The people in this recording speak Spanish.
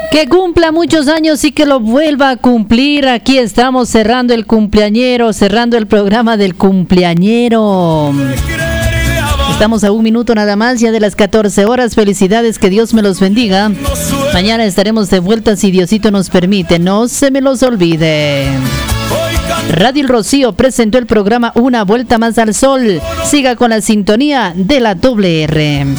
Que cumpla muchos años y que lo vuelva a cumplir. Aquí estamos cerrando el cumpleañero, cerrando el programa del cumpleañero. Estamos a un minuto nada más ya de las 14 horas. Felicidades, que Dios me los bendiga. Mañana estaremos de vuelta si Diosito nos permite. No se me los olvide. Radio El Rocío presentó el programa Una Vuelta Más al Sol. Siga con la sintonía de la WR.